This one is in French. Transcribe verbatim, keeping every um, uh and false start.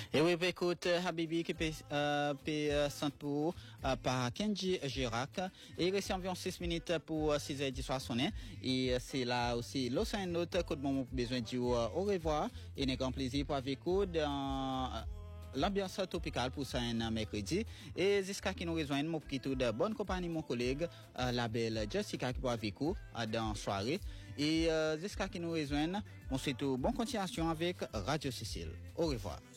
Et oui, bah, écoute, Habibi qui peut euh, euh, pour euh, par Kenji Girac. Et il reste environ six minutes pour euh, six heures du soir sonner. Et euh, c'est là aussi l'autre note que nous avons besoin de dire euh, au revoir. Et un grand plaisir pour avec vous dans euh, l'ambiance tropicale pour ça un mercredi. Et jusqu'à qui nous rejoignent, mon petit de bonne compagnie, mon collègue, euh, la belle Jessica qui pour avec vous euh, dans la soirée. Et euh, jusqu'à qui nous rejoignent, on souhaite bonne continuation avec Radio Cécile. Au revoir.